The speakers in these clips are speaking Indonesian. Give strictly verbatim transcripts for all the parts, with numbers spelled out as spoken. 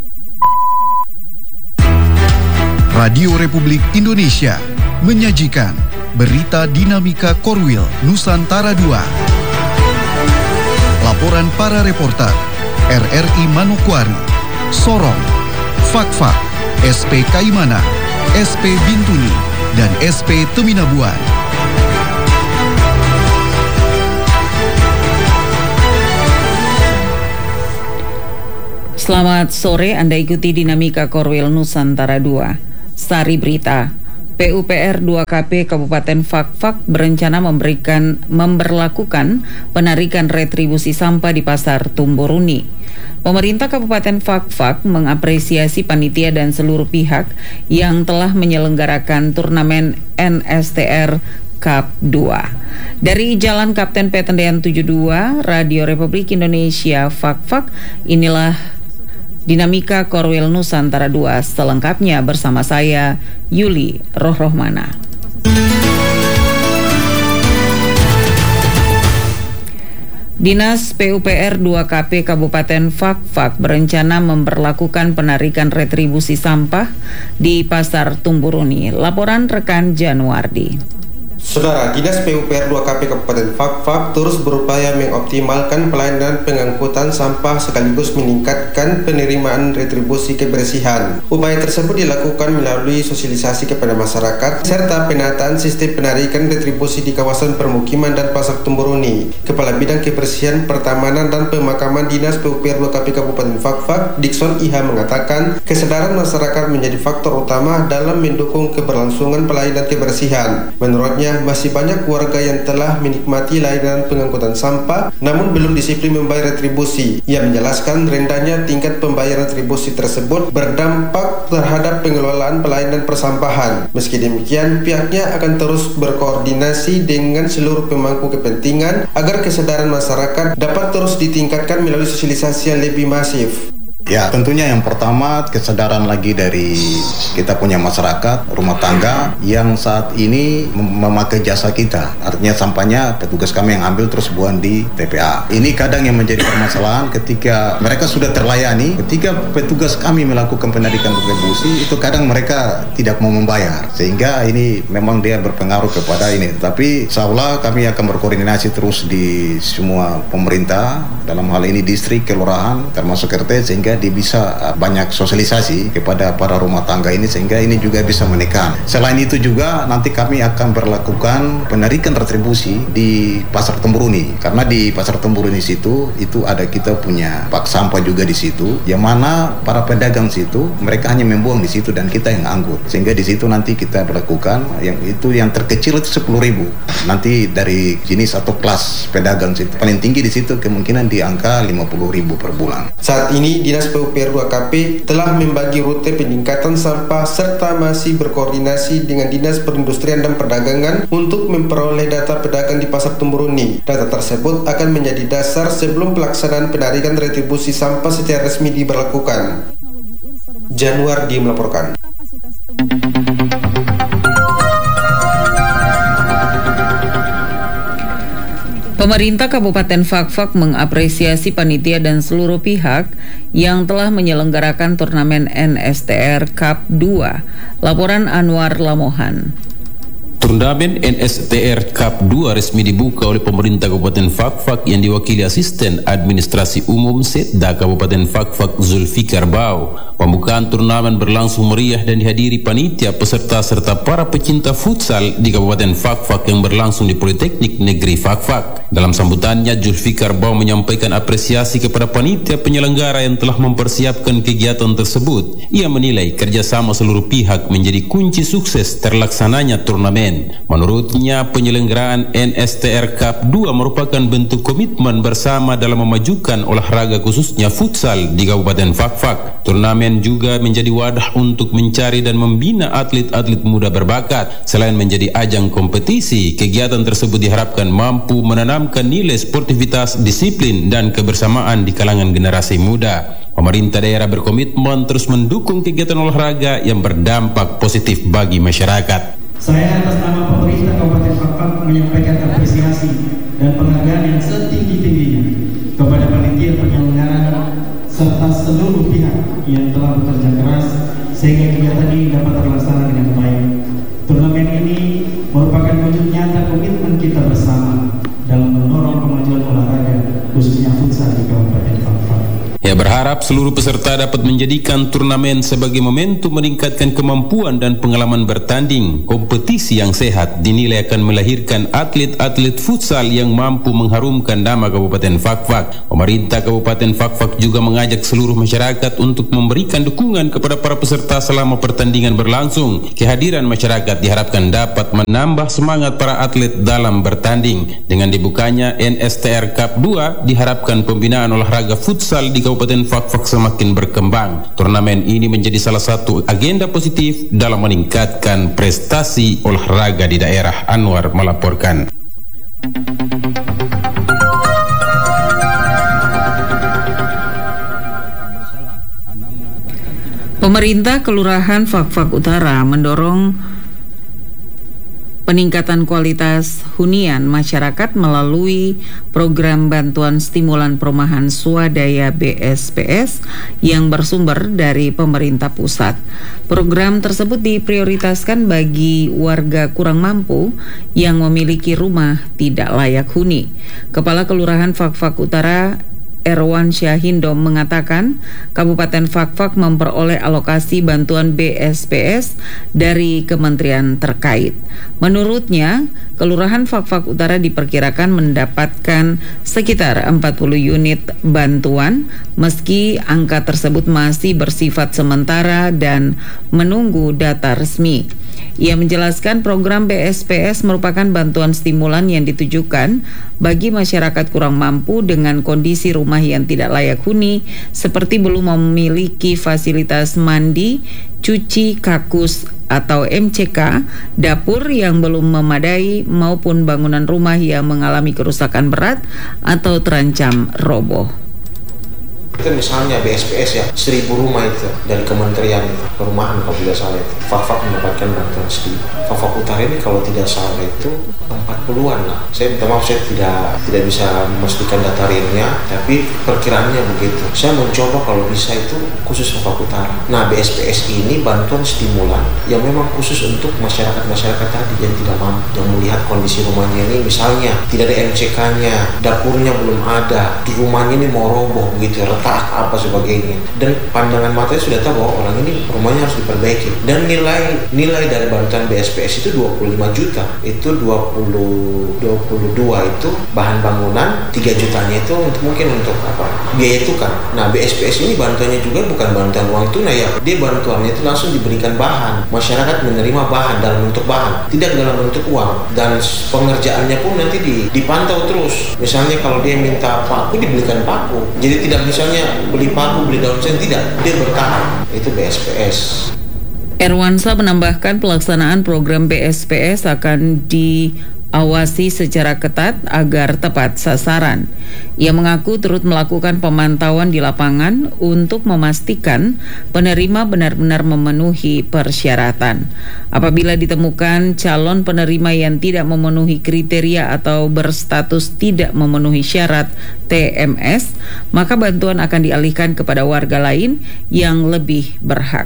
Radio Republik Indonesia menyajikan Berita Dinamika Korwil Nusantara dua. Laporan para reporter R R I Manokwari, Sorong, Fakfak, S P Kaimana, S P Bintuni, dan S P Teminabuan. Selamat sore, Anda ikuti Dinamika Korwil Nusantara dua. Sari berita, P U P R dua K P Kabupaten Fakfak berencana memberikan memberlakukan penarikan retribusi sampah di Pasar Tumburuni. Pemerintah Kabupaten Fakfak mengapresiasi panitia dan seluruh pihak yang telah menyelenggarakan turnamen N S T R Cup dua. Dari Jalan Kapten Petendean tujuh puluh dua, Radio Republik Indonesia Fakfak, inilah Dinamika Korwil Nusantara dua, selengkapnya bersama saya, Yuli Rohrohmana. Dinas P U P R dua K P Kabupaten Fakfak berencana memberlakukan penarikan retribusi sampah di Pasar Tumburuni. Laporan rekan Januardi. Saudara, Dinas P U P R dua K P Kabupaten Fakfak terus berupaya mengoptimalkan pelayanan pengangkutan sampah sekaligus meningkatkan penerimaan retribusi kebersihan. Upaya tersebut dilakukan melalui sosialisasi kepada masyarakat serta penataan sistem penarikan retribusi di kawasan permukiman dan Pasar Tumburuni. Kepala Bidang Kebersihan, Pertamanan dan Pemakaman Dinas P U P R dua K P Kabupaten Fakfak, Dikson Iha, mengatakan kesadaran masyarakat menjadi faktor utama dalam mendukung keberlangsungan pelayanan kebersihan. Menurutnya, masih banyak warga yang telah menikmati layanan pengangkutan sampah namun belum disiplin membayar retribusi. Ia menjelaskan rendahnya tingkat pembayaran retribusi tersebut berdampak terhadap pengelolaan pelayanan persampahan. Meski demikian, pihaknya akan terus berkoordinasi dengan seluruh pemangku kepentingan agar kesadaran masyarakat dapat terus ditingkatkan melalui sosialisasi yang lebih masif. Ya, tentunya yang pertama kesadaran lagi dari kita punya masyarakat rumah tangga yang saat ini mem- memakai jasa kita. Artinya sampahnya petugas kami yang ambil terus buang di T P A. Ini kadang yang menjadi permasalahan ketika mereka sudah terlayani, ketika petugas kami melakukan penarikan retribusi itu kadang mereka tidak mau membayar. Sehingga ini memang dia berpengaruh kepada ini. Tapi insyaallah kami akan berkoordinasi terus di semua pemerintah, dalam hal ini distrik, kelurahan, termasuk R T, sehingga dia bisa banyak sosialisasi kepada para rumah tangga ini sehingga ini juga bisa menekan. Selain itu juga nanti kami akan berlakukan penarikan retribusi di Pasar Tumburuni, karena di Pasar Tumburuni situ itu ada kita punya bak sampah juga di situ, yang mana para pedagang situ mereka hanya membuang di situ dan kita yang angkut, sehingga di situ nanti kita berlakukan yang itu yang terkecil itu sepuluh ribu. Nanti dari jenis atau kelas pedagang situ paling tinggi di situ kemungkinan di angka lima puluh ribu per bulan. Saat ini Dinas P U P R dua K P telah membagi rute peningkatan sampah serta masih berkoordinasi dengan Dinas Perindustrian dan Perdagangan untuk memperoleh data pedagang di Pasar Tumburuni. Data tersebut akan menjadi dasar sebelum pelaksanaan penarikan retribusi sampah secara resmi diberlakukan. Januardi melaporkan. Pemerintah Kabupaten Fakfak mengapresiasi panitia dan seluruh pihak yang telah menyelenggarakan turnamen N S T R Cup dua. Laporan Anwar Lamohan. Turnamen N S T R Cup dua resmi dibuka oleh pemerintah Kabupaten Fakfak yang diwakili Asisten Administrasi Umum Setda Kabupaten Fakfak Zulfikar Bau. Pembukaan turnamen berlangsung meriah dan dihadiri panitia, peserta serta para pecinta futsal di Kabupaten Fakfak yang berlangsung di Politeknik Negeri Fakfak. Dalam sambutannya, Zulfikar Bau menyampaikan apresiasi kepada panitia penyelenggara yang telah mempersiapkan kegiatan tersebut. Ia menilai kerjasama seluruh pihak menjadi kunci sukses terlaksananya turnamen. Menurutnya, penyelenggaraan N S T R Cup dua merupakan bentuk komitmen bersama dalam memajukan olahraga khususnya futsal di Kabupaten Fakfak. Turnamen juga menjadi wadah untuk mencari dan membina atlet-atlet muda berbakat. Selain menjadi ajang kompetisi, kegiatan tersebut diharapkan mampu menanamkan nilai sportivitas, disiplin, dan kebersamaan di kalangan generasi muda. Pemerintah daerah berkomitmen terus mendukung kegiatan olahraga yang berdampak positif bagi masyarakat. Saya atas nama pemerintah Kabupaten Fakfak menyampaikan apresiasi dan penghargaan yang setinggi-tingginya kepada panitia penyelenggara serta seluruh pihak yang telah bekerja keras sehingga kegiatan ini dapat terlaksana dengan baik. Turnamen ini merupakan wujud nyata komitmen kita bersama dalam mendorong kemajuan olahraga khususnya futsal di Kabupaten Fakfak. Ia berharap seluruh peserta dapat menjadikan turnamen sebagai momentum meningkatkan kemampuan dan pengalaman bertanding. Kompetisi yang sehat dinilai akan melahirkan atlet-atlet futsal yang mampu mengharumkan nama Kabupaten Fakfak. Pemerintah Kabupaten Fakfak juga mengajak seluruh masyarakat untuk memberikan dukungan kepada para peserta selama pertandingan berlangsung. Kehadiran masyarakat diharapkan dapat menambah semangat para atlet dalam bertanding. Dengan dibukanya N S T R Cup dua, diharapkan pembinaan olahraga futsal di Kabupaten Fakfak semakin berkembang. Turnamen ini menjadi salah satu agenda positif dalam meningkatkan prestasi olahraga di daerah. Anwar melaporkan. Pemerintah Kelurahan Fakfak Utara mendorong peningkatan kualitas hunian masyarakat melalui program bantuan stimulan perumahan swadaya B S P S yang bersumber dari pemerintah pusat. Program tersebut diprioritaskan bagi warga kurang mampu yang memiliki rumah tidak layak huni. Kepala Kelurahan Fakfak Utara Erwan Syahindom mengatakan Kabupaten Fakfak memperoleh alokasi bantuan B S P S dari kementerian terkait. Menurutnya, Kelurahan Fakfak Utara diperkirakan mendapatkan sekitar empat puluh unit bantuan meski angka tersebut masih bersifat sementara dan menunggu data resmi. Ia menjelaskan program B S P S merupakan bantuan stimulan yang ditujukan bagi masyarakat kurang mampu dengan kondisi rumah yang tidak layak huni seperti belum memiliki fasilitas mandi, cuci, kakus atau M C K, dapur yang belum memadai maupun bangunan rumah yang mengalami kerusakan berat atau terancam roboh. Itu misalnya B S P S ya, seribu rumah itu dari Kementerian Perumahan kalau tidak salah itu. Fakfak mendapatkan bantuan sedikit. Fakfak Utara ini kalau tidak salah itu empat puluhan lah. Saya minta maaf, saya tidak tidak bisa memastikan data realnya, tapi perkiraannya begitu. Saya mencoba kalau bisa itu khusus Fakfak Utara. Nah, B S P S ini bantuan stimulan yang memang khusus untuk masyarakat-masyarakat tadi yang tidak mampu, yang melihat kondisi rumahnya ini misalnya tidak ada M C K-nya, dapurnya belum ada, di rumahnya ini mau roboh begitu, retak apa sebagainya, dan pandangan matanya sudah tahu bahwa orang ini rumahnya harus diperbaiki, dan nilai nilai dari bantuan B S P S itu dua puluh lima juta, itu dua puluh dua itu bahan bangunan, tiga jutanya itu untuk mungkin untuk apa biaya tukang. Nah, B S P S ini bantuannya juga bukan bantuan uang tunai ya, dia bantuannya itu langsung diberikan bahan, masyarakat menerima bahan dalam bentuk bahan, tidak dalam bentuk uang, dan pengerjaannya pun nanti dipantau terus. Misalnya kalau dia minta paku, dibelikan paku, jadi tidak misalnya beli paku, beli daun sen, tidak, dia bertahap. Itu B S P S. Erwansa menambahkan pelaksanaan program B S P S akan diawasi secara ketat agar tepat sasaran. Ia mengaku turut melakukan pemantauan di lapangan untuk memastikan penerima benar-benar memenuhi persyaratan. Apabila ditemukan calon penerima yang tidak memenuhi kriteria atau berstatus tidak memenuhi syarat T M S, maka bantuan akan dialihkan kepada warga lain yang lebih berhak.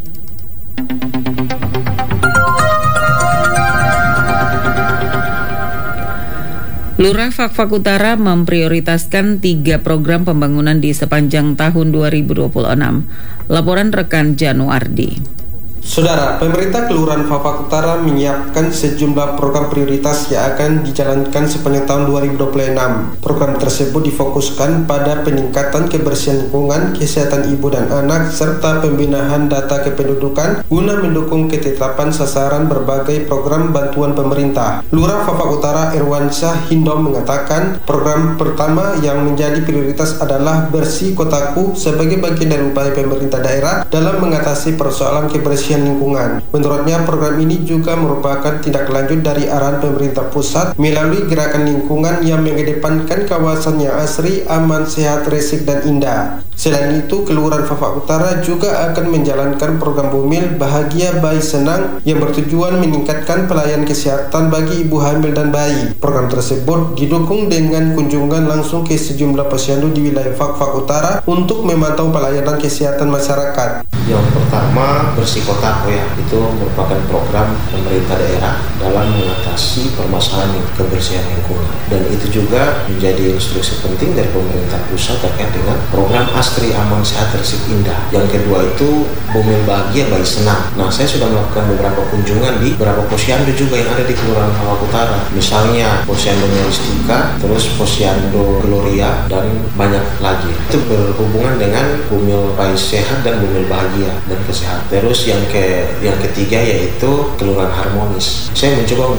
Lurah Fakfak Utara memprioritaskan tiga program pembangunan di sepanjang tahun dua ribu dua puluh enam. Laporan rekan Januardi. Saudara, pemerintah Kelurahan Fakfak Utara menyiapkan sejumlah program prioritas yang akan dijalankan sepanjang tahun dua ribu dua puluh enam. Program tersebut difokuskan pada peningkatan kebersihan lingkungan, kesehatan ibu dan anak, serta pembinaan data kependudukan guna mendukung ketetapan sasaran berbagai program bantuan pemerintah. Lurah Fakfak Utara Erwansyah Hindom mengatakan program pertama yang menjadi prioritas adalah Bersih Kotaku sebagai bagian dari upaya pemerintah daerah dalam mengatasi persoalan kebersihan kebersihan lingkungan. Menurutnya, program ini juga merupakan tindak lanjut dari arahan pemerintah pusat melalui gerakan lingkungan yang mengedepankan kawasan yang asri, aman, sehat, resik, dan indah. Selain itu, Kelurahan Fak-Fak Utara juga akan menjalankan program Bumil Bahagia Bayi Senang yang bertujuan meningkatkan pelayanan kesehatan bagi ibu hamil dan bayi. Program tersebut didukung dengan kunjungan langsung ke sejumlah posyandu di wilayah Fak-Fak Utara untuk memantau pelayanan kesehatan masyarakat. Yang pertama, Bersih Kotaku ya, itu merupakan program pemerintah daerah dalam mengatasi permasalahan kebersihan lingkungan, dan itu juga menjadi instruksi penting dari pemerintah pusat terkait dengan program Asri Aman Sehat Resik Indah. Yang kedua itu Bumil Bahagia Bayi Senang. Nah, saya sudah melakukan beberapa kunjungan di beberapa posyandu juga yang ada di Kelurahan Fak-Fak Utara, misalnya Posyandu Melistika, terus Posyandu Gloria, dan banyak lagi. Itu berhubungan dengan Bumil Bayi Sehat dan Bumil Bahagia dan kesehatan. Terus yang ke yang ketiga yaitu Kelurahan Harmonis. Saya mencoba